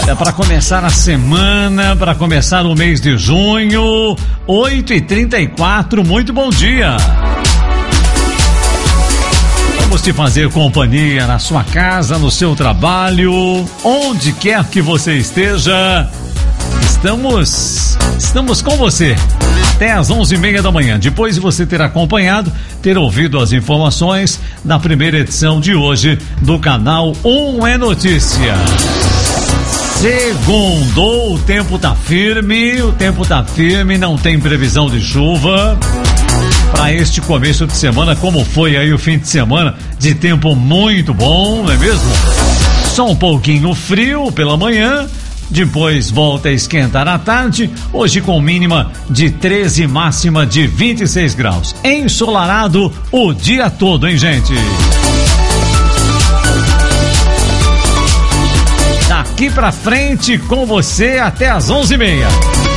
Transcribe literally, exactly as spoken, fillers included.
Olha, para começar a semana, para começar o mês de junho, oito e trinta e quatro, muito bom dia. Vamos te fazer companhia na sua casa, no seu trabalho, onde quer que você esteja. Estamos, estamos com você até às onze e meia da manhã. Depois de você ter acompanhado, ter ouvido as informações da primeira edição de hoje do canal Um é Notícia. Segundou, o tempo tá firme, o tempo tá firme, não tem previsão de chuva para este começo de semana, como foi aí o fim de semana, de tempo muito bom, não é mesmo? Só um pouquinho frio pela manhã, depois volta a esquentar à tarde, hoje com mínima de treze, máxima de vinte e seis graus. Ensolarado o dia todo, hein, gente? Daqui pra frente com você até às onze e meia.